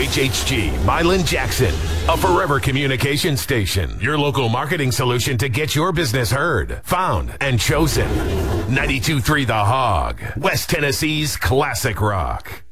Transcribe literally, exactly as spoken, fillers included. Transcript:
H H G, Milan Jackson, a Forever Communication station. Your local marketing solution to get your business heard, found, and chosen. ninety-two point three The Hog, West Tennessee's classic rock.